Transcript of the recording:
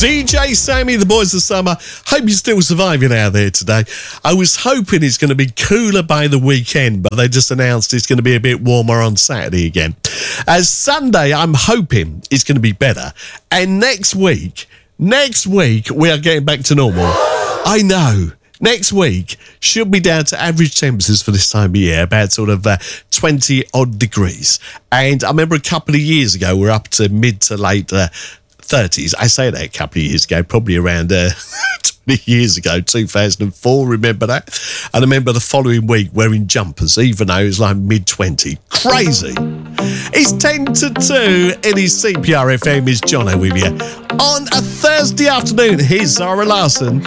DJ Sammy, the Boys of Summer. Hope you're still surviving out there today. I was hoping it's going to be cooler by the weekend, but they just announced it's going to be a bit warmer on Saturday again. As Sunday, I'm hoping it's going to be better. And next week, we are getting back to normal. I know. Next week should be down to average temperatures for this time of year, about sort of 20 odd degrees. And I remember a couple of years ago, we're up to mid to late 30s. I say that a couple of years ago, probably around 20 years ago, 2004, remember that? And I remember the following week wearing jumpers, even though it was like mid-20. Crazy. It's 10 to 2 in his CPR FM. Is Jono with you. On a Thursday afternoon, here's Zara Larsson.